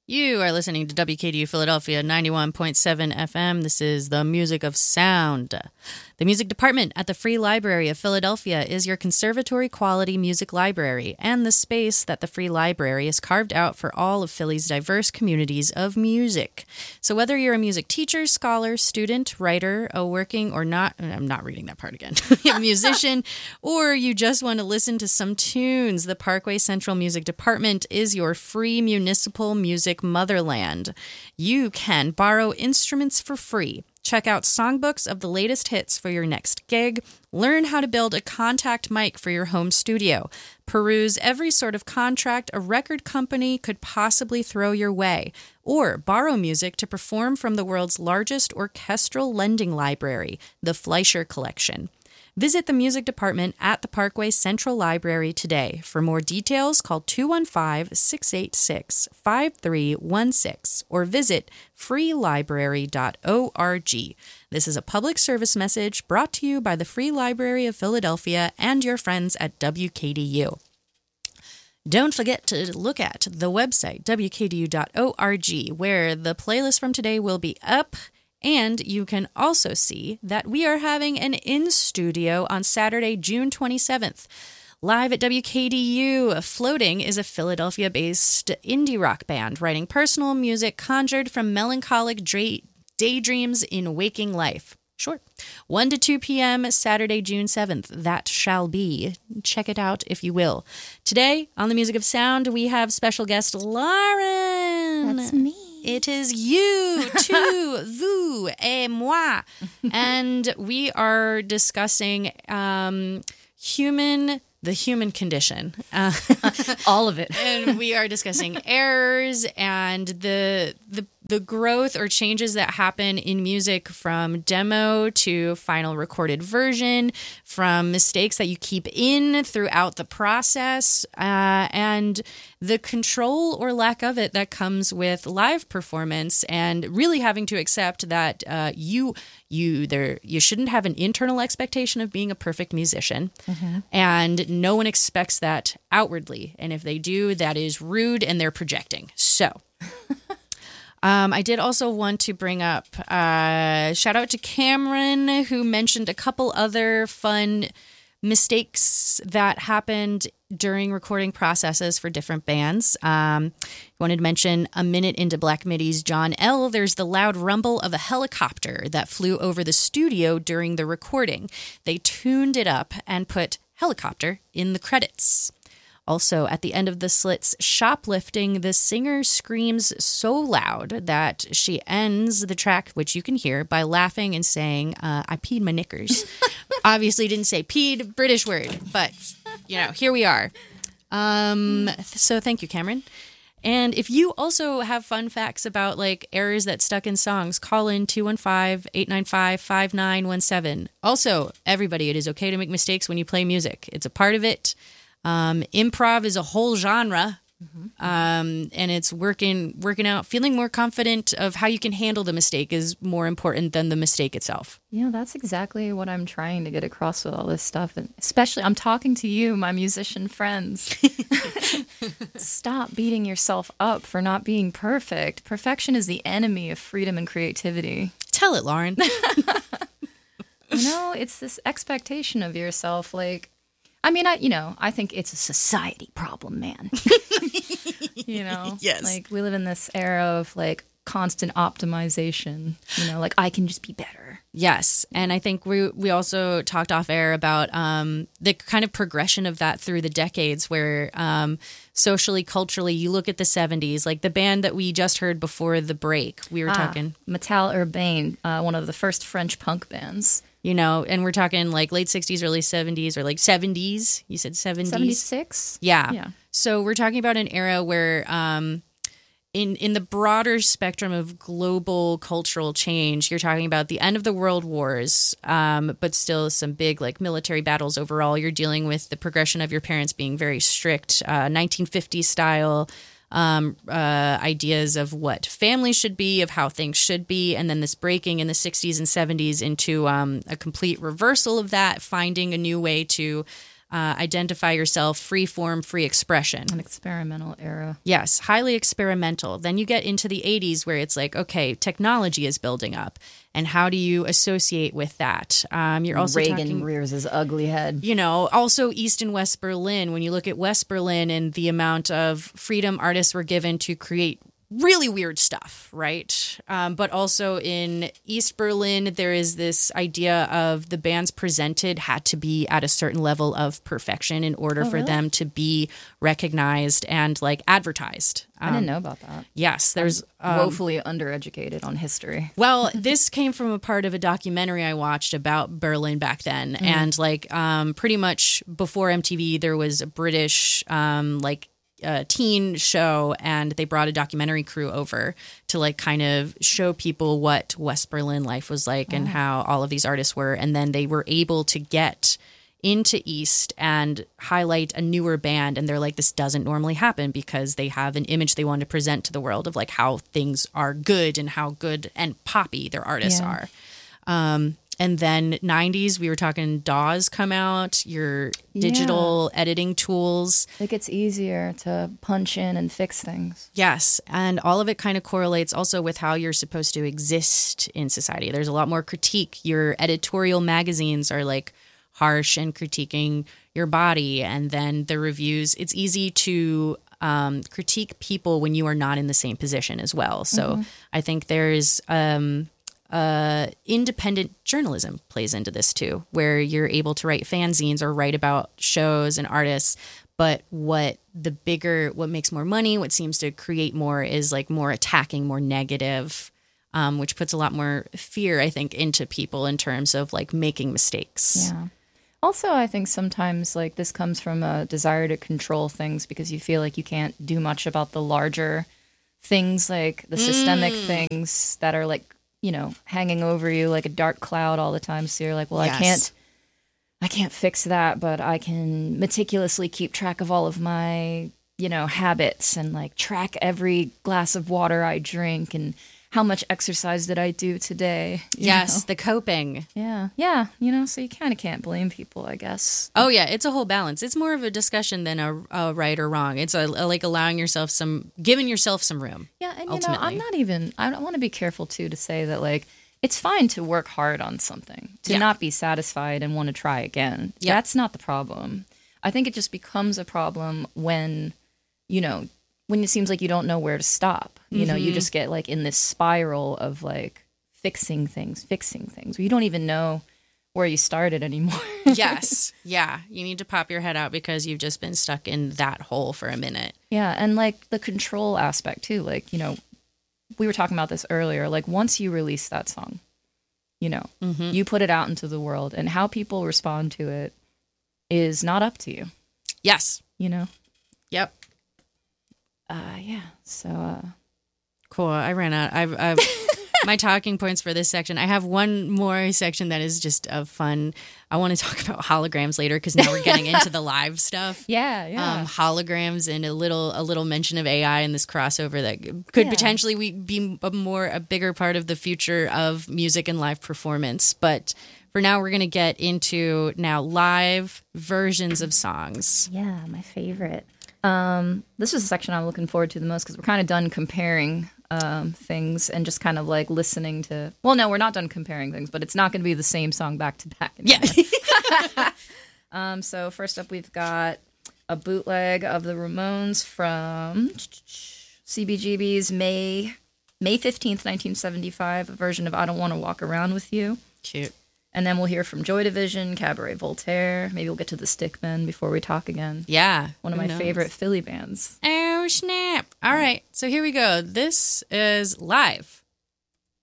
You are listening to WKDU Philadelphia 91.7 FM. This is the Music of Sound. The music department at the Free Library of Philadelphia is your conservatory quality music library and the space that the Free Library is carved out for all of Philly's diverse communities of music. So whether you're a music teacher, scholar, student, writer, a working or not, I'm not reading that part again, a musician, or you just want to listen to some tunes, the Parkway Central Music Department is your free municipal music motherland. You can borrow instruments for free. Check out songbooks of the latest hits for your next gig. Learn how to build a contact mic for your home studio. Peruse every sort of contract a record company could possibly throw your way. Or borrow music to perform from the world's largest orchestral lending library, the Fleischer Collection. Visit the music department at the Parkway Central Library today. For more details, call 215-686-5316 or visit freelibrary.org. This is a public service message brought to you by the Free Library of Philadelphia and your friends at WKDU. Don't forget to look at the website, wkdu.org, where the playlist from today will be up. And you can also see that we are having an in-studio on Saturday, June 27th. Live at WKDU, Floating is a Philadelphia-based indie rock band writing personal music conjured from melancholic daydreams in waking life. Short. 1 to 2 p.m. Saturday, June 7th. That shall be. Check it out if you will. Today, on the Music of Sound, we have special guest Lauren. That's me. It is you, tu, vous, et moi. And we are discussing the human condition. All of it. And we are discussing errors and the growth or changes that happen in music from demo to final recorded version, from mistakes that you keep in throughout the process, and the control or lack of it that comes with live performance, and really having to accept that you shouldn't have an internal expectation of being a perfect musician, and no one expects that outwardly. And if they do, that is rude and they're projecting. So I did also want to bring up, shout out to Cameron, who mentioned a couple other fun mistakes that happened during recording processes for different bands. I wanted to mention a minute into Black Midi's John L. There's the loud rumble of a helicopter that flew over the studio during the recording. They tuned it up and put helicopter in the credits. Also, at the end of the Slits Shoplifting, the singer screams so loud that she ends the track, which you can hear, by laughing and saying, I peed my knickers. Obviously didn't say peed, British word, but, here we are. So thank you, Cameron. And if you also have fun facts about, errors that stuck in songs, call in 215-895-5917. Also, everybody, it is okay to make mistakes when you play music. It's a part of it. Improv is a whole genre, and it's working out. Feeling more confident of how you can handle the mistake is more important than the mistake itself. That's exactly what I'm trying to get across with all this stuff. And especially, I'm talking to you, my musician friends. Stop beating yourself up for not being perfect. Perfection is the enemy of freedom and creativity. Tell it, Lauren. It's this expectation of yourself, I think it's a society problem, man. Yes. We live in this era of constant optimization, I can just be better. Yes. And I think we also talked off air about the kind of progression of that through the decades where socially, culturally, you look at the 70s, like the band that we just heard before the break, we were talking. Metal Urbain, one of the first French punk bands. And we're talking late 60s, early 70s, or 70s. You said 70s? 76? Yeah. So we're talking about an era where in the broader spectrum of global cultural change, you're talking about the end of the world wars, but still some big military battles overall. You're dealing with the progression of your parents being very strict, 1950s style ideas of what family should be, of how things should be, and then this breaking in the 60s and 70s into a complete reversal of that, finding a new way to identify yourself, free form, free expression. An experimental era. Yes, highly experimental. Then you get into the 80s where it's like, okay, technology is building up. And how do you associate with that? You're also Reagan talking, rears his ugly head. you know, also East and West Berlin. When you look at West Berlin and the amount of freedom artists were given to create really weird stuff, right? But also in East Berlin, there is this idea of the bands presented had to be at a certain level of perfection in order for them to be recognized and like advertised. I didn't know about that. Yes, there's Woefully undereducated on history. well, this came from a part of a documentary I watched about Berlin back then, and like pretty much before MTV, there was a British teen show, and they brought a documentary crew over to like kind of show people what West Berlin life was like and how all of these artists were, and then they were able to get into East and highlight a newer band, and they're like, this doesn't normally happen because they have an image they want to present to the world of like how things are good and how good and poppy their artists are. And then 90s, we were talking DAWs come out, your digital editing tools. It gets easier to punch in and fix things. Yes. And all of it kind of correlates also with how you're supposed to exist in society. There's a lot more critique. Your editorial magazines are like harsh and critiquing your body. And then the reviews, it's easy to critique people when you are not in the same position as well. So I think there's independent journalism plays into this too, where you're able to write fanzines or write about shows and artists. But what makes more money, what seems to create more is like more attacking, more negative, which puts a lot more fear, I think, into people in terms of like making mistakes. Yeah. Also, I think sometimes like this comes from a desire to control things because you feel like you can't do much about the larger things, like the systemic things that are like, you know, hanging over you like a dark cloud all the time. So you're like, well, Yes. I can't fix that, but I can meticulously keep track of all of my, you know, habits and like track every glass of water I drink and how much exercise did I do today. you Yes, know? the coping. Yeah. Yeah. You know, so you kind of can't blame people, I guess. Oh, yeah, it's a whole balance. It's more of a discussion than a right or wrong. It's like allowing yourself giving yourself some room. Yeah, and you know, ultimately. I want to be careful too to say that like it's fine to work hard on something, to not be satisfied and want to try again. Yep. That's not the problem. I think it just becomes a problem when, you know, when it seems like you don't know where to stop. You know, you just get like in this spiral of like fixing things where you don't even know where you started anymore. Yes. Yeah. You need to pop your head out because you've just been stuck in that hole for a minute. Yeah, and like the control aspect too. Like, you know, we were talking about this earlier. Like once you release that song, you know, you put it out into the world, and how people respond to it is not up to you. Yes. You know. Yep. Yeah. So. Cool. I ran out. I've my talking points for this section. I have one more section that is just of fun. I want to talk about holograms later because now we're getting into the live stuff. Yeah. Holograms and a little mention of AI in this crossover that could potentially be a bigger part of the future of music and live performance. But for now, we're going to get into live versions of songs. Yeah, my favorite. This is a section I'm looking forward to the most because we're kind of done comparing things and just kind of like listening to. Well, no, we're not done comparing things, but it's not going to be the same song back to back. Yeah. So first up, we've got a bootleg of the Ramones from CBGB's May 15th, 1975, a version of "I Don't Want to Walk Around with You." Cute. And then we'll hear from Joy Division, Cabaret Voltaire. Maybe we'll get to the Stickmen before we talk again. Yeah. One of my favorite Philly bands. Oh, snap. All right. So here we go. This is live.